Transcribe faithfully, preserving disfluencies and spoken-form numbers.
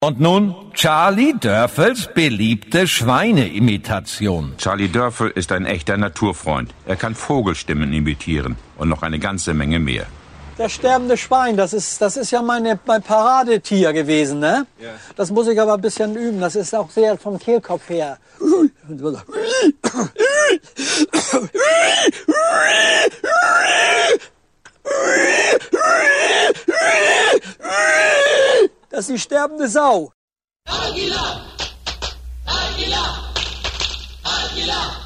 Und nun Charlie Dörfels beliebte Schweineimitation. Charlie Dörfel ist ein echter Naturfreund. Er kann Vogelstimmen imitieren und noch eine ganze Menge mehr. Das sterbende Schwein, das ist, das ist ja meine, mein Paradetier gewesen, ne? Ja. Das muss ich aber ein bisschen üben. Das ist auch sehr vom Kehlkopf her. Das ist die sterbende Sau. Aguilar! Aguilar! Aguilar!